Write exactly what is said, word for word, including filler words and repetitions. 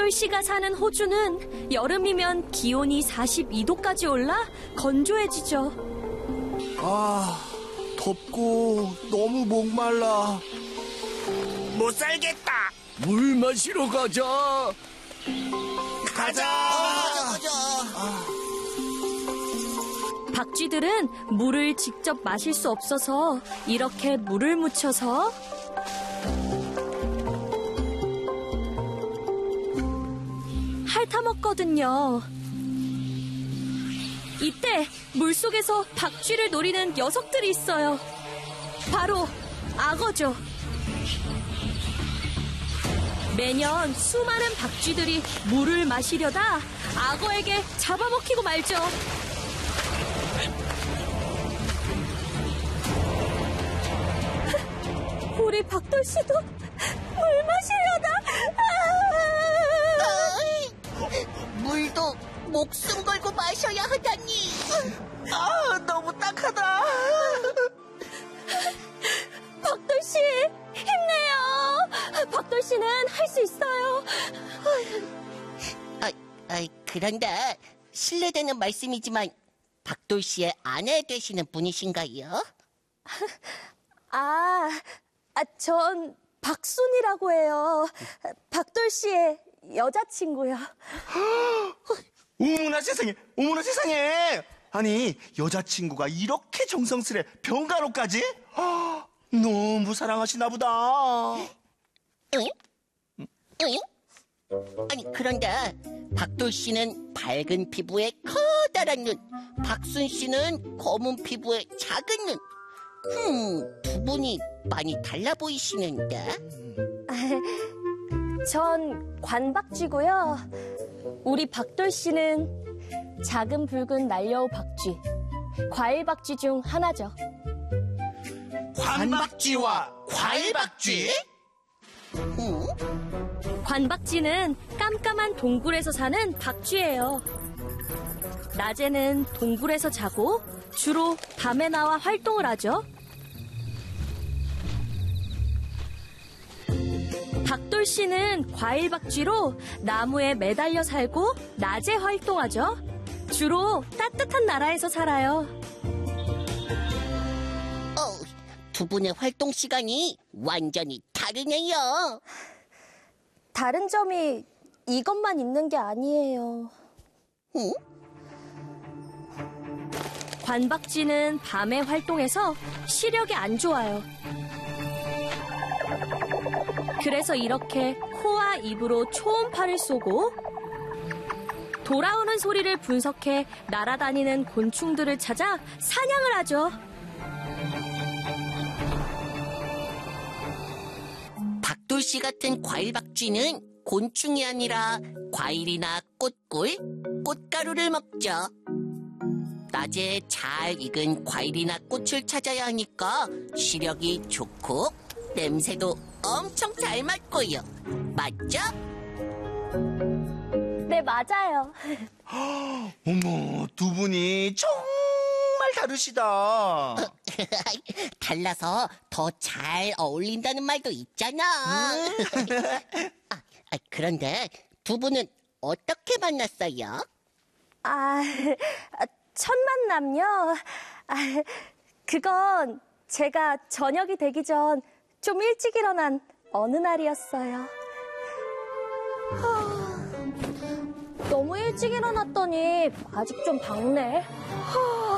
박돌씨가 사는 호주는 여름이면 기온이 사십이 도까지 올라 건조해지죠. 아, 덥고 너무 목말라. 못 살겠다. 물 마시러 가자. 가자. 가자, 가자. 박쥐들은 물을 직접 마실 수 없어서 이렇게 물을 묻혀서 핥아먹거든요. 이때 물속에서 박쥐를 노리는 녀석들이 있어요. 바로 악어죠. 매년 수많은 박쥐들이 물을 마시려다 악어에게 잡아먹히고 말죠. 우리 박돌씨도 물 마시려다. 물도 목숨 걸고 마셔야 하다니. 아, 너무 딱하다. 박돌씨, 힘내요. 박돌씨는 할 수 있어요. 아, 아, 그런데 실례되는 말씀이지만 박돌 씨의 아내 되시는 분이신가요? 아, 아, 전 박순이라고 해요. 박돌씨의 여자친구요. 어머나 세상에, 어머나 세상에. 아니, 여자친구가 이렇게 정성스레 병간호까지? 아, 너무 사랑하시나 보다. 응? 응? 아니, 그런데 박돌 씨는 밝은 피부에 커다란 눈, 박순 씨는 검은 피부에 작은 눈. 음, 두 분이 많이 달라 보이시는데? 전 관박쥐고요. 우리 박돌씨는 작은 붉은 날여우 박쥐, 과일박쥐 중 하나죠. 관박쥐와 과일박쥐? 응? 관박쥐는 깜깜한 동굴에서 사는 박쥐예요. 낮에는 동굴에서 자고 주로 밤에 나와 활동을 하죠. 박돌씨는 과일박쥐로 나무에 매달려 살고 낮에 활동하죠. 주로 따뜻한 나라에서 살아요. 어, 두 분의 활동 시간이 완전히 다르네요. 다른 점이 이것만 있는 게 아니에요. 응? 관박쥐는 밤에 활동해서 시력이 안 좋아요. 그래서 이렇게 코와 입으로 초음파를 쏘고 돌아오는 소리를 분석해 날아다니는 곤충들을 찾아 사냥을 하죠. 박돌 씨 같은 과일박쥐는 곤충이 아니라 과일이나 꽃꿀, 꽃가루를 먹죠. 낮에 잘 익은 과일이나 꽃을 찾아야 하니까 시력이 좋고 냄새도 엄청 잘 맡고요. 맞죠? 네, 맞아요. 어머, 두 분이 정말 다르시다. 달라서 더 잘 어울린다는 말도 있잖아. 아, 아, 그런데 두 분은 어떻게 만났어요? 아, 첫 만남요? 아, 그건 제가 저녁이 되기 전 좀 일찍 일어난 어느 날이었어요. 하, 너무 일찍 일어났더니 아직 좀 밝네. 하,